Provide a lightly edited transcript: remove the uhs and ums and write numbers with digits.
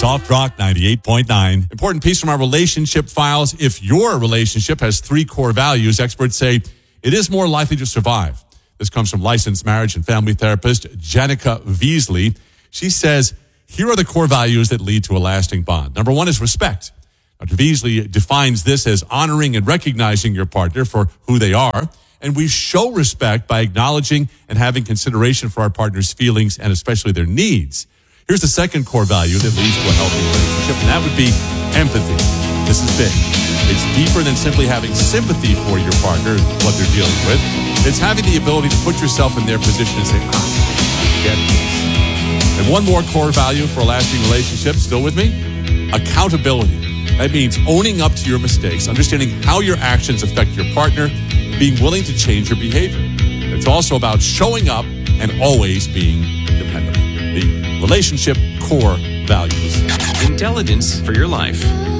Soft Rock 98.9. Important piece from our relationship files. If your relationship has 3 core values, experts say it is more likely to survive. This comes from licensed marriage and family therapist Janica Veasley. She says, here are the core values that lead to a lasting bond. Number 1 is respect. Dr. Veasley defines this as honoring and recognizing your partner for who they are. And we show respect by acknowledging and having consideration for our partner's feelings and especially their needs. Here's the second core value that leads to a healthy relationship, and that would be empathy. This is big. It's deeper than simply having sympathy for your partner, what they're dealing with. It's having the ability to put yourself in their position and say, I get this. And one more core value for a lasting relationship, still with me? Accountability. That means owning up to your mistakes, understanding how your actions affect your partner, being willing to change your behavior. It's also about showing up and always being dependable. The relationship core values. Intelligence for your life.